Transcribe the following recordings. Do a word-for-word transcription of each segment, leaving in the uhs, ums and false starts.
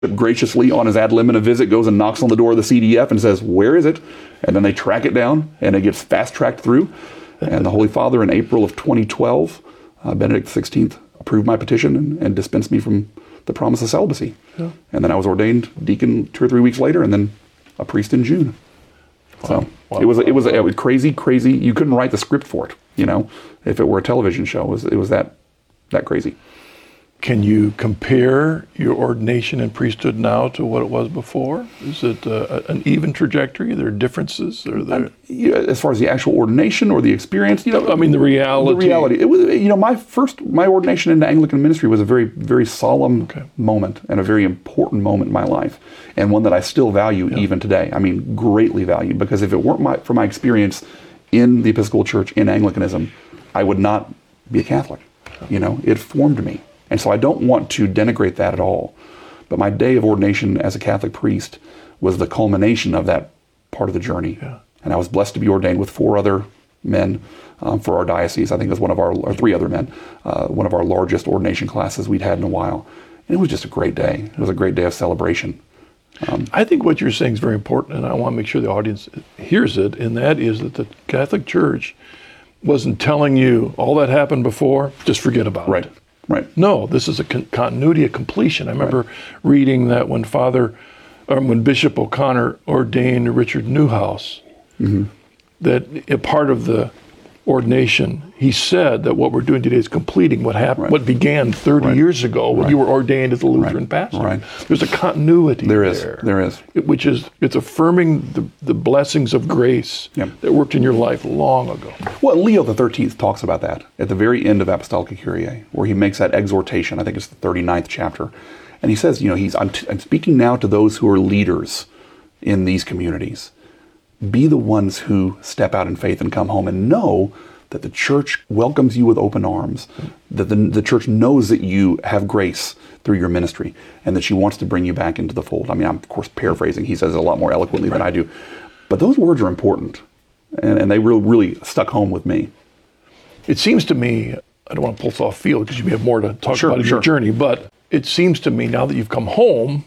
graciously on his ad limina visit goes and knocks on the door of the C D F and says, "Where is it?" And then they track it down, and it gets fast-tracked through. And the Holy Father, in April of twenty twelve, uh, Benedict the sixteenth, approved my petition and, and dispensed me from the promise of celibacy. Yeah. And then I was ordained deacon two or three weeks later, and then a priest in June. Wow. So wow. it was it was it was crazy, crazy. You couldn't write the script for it, you know, if it were a television show. It was it was that that crazy. Can you compare your ordination and priesthood now to what it was before? Is it uh, an even trajectory? Are there differences? Are there... Um, you know, as far as the actual ordination or the experience, you know, I mean the reality. The reality. It was, you know, my first my ordination into Anglican ministry was a very very solemn okay. moment and a very important moment in my life, and one that I still value yeah. even today. I mean, greatly value, because if it weren't my, for my experience in the Episcopal Church in Anglicanism, I would not be a Catholic. You know, it formed me. And so I don't want to denigrate that at all. But my day of ordination as a Catholic priest was the culmination of that part of the journey. Yeah. And I was blessed to be ordained with four other men um, for our diocese. I think it was one of our, or three other men, uh, one of our largest ordination classes we'd had in a while. And it was just a great day. It was a great day of celebration. Um, I think what you're saying is very important, and I want to make sure the audience hears it, and that is that the Catholic Church wasn't telling you all that happened before, just forget about right. it. Right. No, this is a con- continuity, a completion. I remember right. reading that when Father, or when Bishop O'Connor ordained Richard Newhouse, mm-hmm. that a part of the ordination, he said that what we're doing today is completing what happened, right. what began thirty right. years ago when right. you were ordained as a Lutheran right. pastor. Right. There's a continuity there. Is. There, there is. It, which is, it's affirming the, the blessings of grace yep. that worked in your life long ago. Well, Leo the thirteenth talks about that at the very end of Apostolica Curiae, where he makes that exhortation. I think it's the thirty-ninth chapter. And he says, you know, he's I'm, t- I'm speaking now to those who are leaders in these communities. Be the ones who step out in faith and come home and know that the church welcomes you with open arms, that the, the church knows that you have grace through your ministry, and that she wants to bring you back into the fold. I mean, I'm of course paraphrasing. He says it a lot more eloquently right. than I do. But those words are important, and, and they really, really stuck home with me. It seems to me, I don't want to pull this off field because you may have more to talk sure, about in sure. your journey, but it seems to me now that you've come home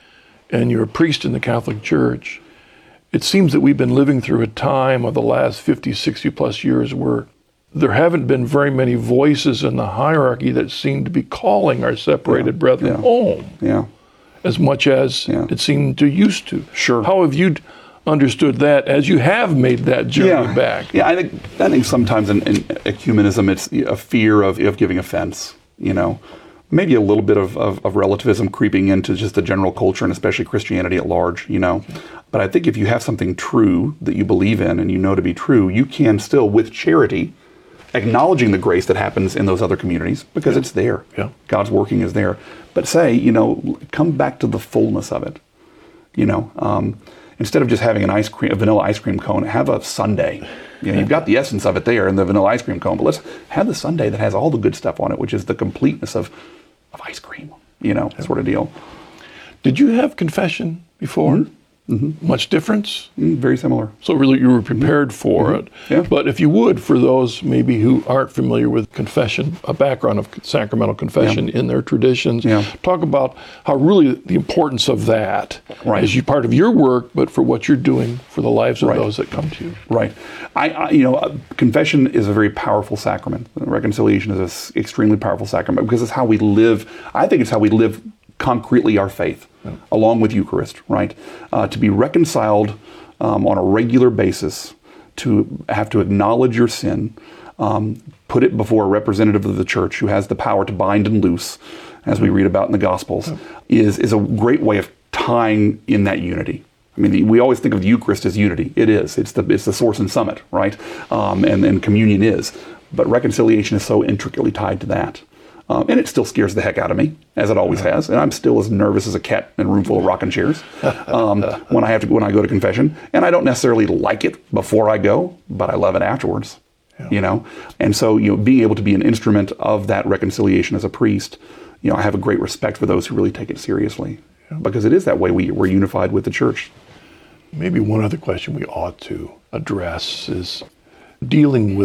and you're a priest in the Catholic Church, it seems that we've been living through a time of the last fifty, sixty plus years where there haven't been very many voices in the hierarchy that seem to be calling our separated yeah, brethren yeah, home yeah. as much as yeah. it seemed to used to. Sure. How have you understood that as you have made that journey yeah. back? Yeah, I think I think sometimes in, in ecumenism it's a fear of, of giving offense, you know. Maybe a little bit of, of, of relativism creeping into just the general culture and especially Christianity at large, you know. But I think if you have something true that you believe in and you know to be true, you can still, with charity, acknowledging the grace that happens in those other communities, because yeah. it's there. Yeah. God's working is there. But say, you know, come back to the fullness of it. You know, um, instead of just having an ice cream, a vanilla ice cream cone, have a sundae. You know, you've got the essence of it there in the vanilla ice cream cone, but let's have the sundae that has all the good stuff on it, which is the completeness of, of ice cream, you know, yeah. sort of deal. Did you have confession before? Mm-hmm. Mm-hmm. Much difference? Mm, very similar. So really you were prepared mm-hmm. for mm-hmm. it. Yeah. But if you would, for those maybe who aren't familiar with confession, a background of sacramental confession yeah. in their traditions, yeah. talk about how really the importance of that right. as you part of your work, but for what you're doing for the lives of right. those that come to you. Right. I, I you know, uh, confession is a very powerful sacrament. Reconciliation is an s- extremely powerful sacrament because it's how we live. I think it's how we live concretely our faith, yeah. along with Eucharist, right? Uh, to be reconciled um, on a regular basis, to have to acknowledge your sin, um, put it before a representative of the church who has the power to bind and loose, as we read about in the Gospels, yeah. is, is a great way of tying in that unity. I mean, we always think of the Eucharist as unity. It is. It's the it's the source and summit, right? Um, and, and communion is. But reconciliation is so intricately tied to that. Um, and it still scares the heck out of me, as it always has. And I'm still as nervous as a cat in a room full of rocking chairs um, when I have to when I go to confession. And I don't necessarily like it before I go, but I love it afterwards. Yeah. You know, and so you know, being able to be an instrument of that reconciliation as a priest, you know, I have a great respect for those who really take it seriously, yeah. because it is that way we we're unified with the church. Maybe one other question we ought to address is dealing with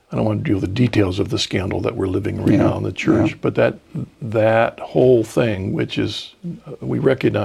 I don't want to deal with the details of the scandal that we're living right Yeah, now in the church, yeah. but that that whole thing, which is uh, we recognize